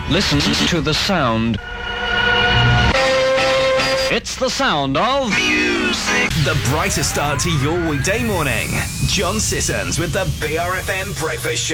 Listen to the sound. It's the sound of music. The brightest start to your weekday morning. John Sissons with the BRFM Breakfast Show.